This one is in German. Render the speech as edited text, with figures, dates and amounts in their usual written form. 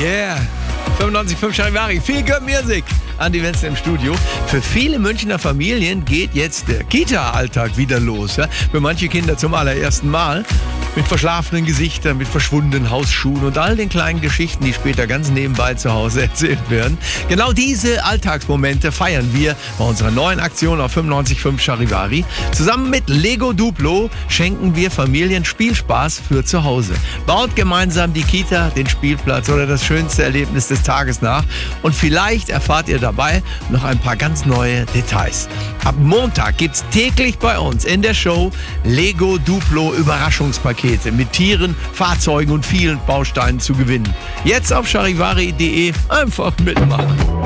Yeah. 95.5 Charivari, viel Good Music. Andi Wenzel im Studio. Für viele Münchner Familien geht jetzt der Kita-Alltag wieder los. Ja? Für manche Kinder zum allerersten Mal. Mit verschlafenen Gesichtern, mit verschwundenen Hausschuhen und all den kleinen Geschichten, die später ganz nebenbei zu Hause erzählt werden. Genau diese Alltagsmomente feiern wir bei unserer neuen Aktion auf 95.5 Charivari. Zusammen mit Lego Duplo schenken wir Familien Spielspaß für zu Hause. Baut gemeinsam die Kita, den Spielplatz oder das schönste Erlebnis des Tages nach. Und vielleicht erfahrt ihr dabei noch ein paar ganz neue Details. Ab Montag gibt's täglich bei uns in der Show Lego Duplo Überraschungspakete mit Tieren, Fahrzeugen und vielen Bausteinen zu gewinnen. Jetzt auf charivari.de einfach mitmachen.